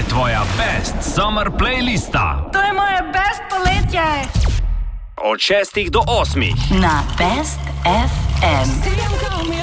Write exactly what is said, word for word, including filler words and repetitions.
je tvoja best summer playlista. To je moje best poletje. Od šestih do osmih. Na Best ef em.